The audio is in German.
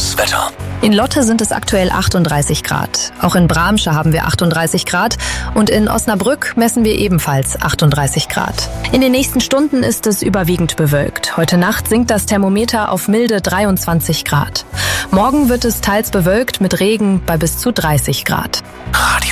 Das Wetter. In Lotte sind es aktuell 38 Grad. Auch in Bramsche haben wir 38 Grad und in Osnabrück messen wir ebenfalls 38 Grad. In den nächsten Stunden ist es überwiegend bewölkt. Heute Nacht sinkt das Thermometer auf milde 23 Grad. Morgen wird es teils bewölkt mit Regen bei bis zu 30 Grad.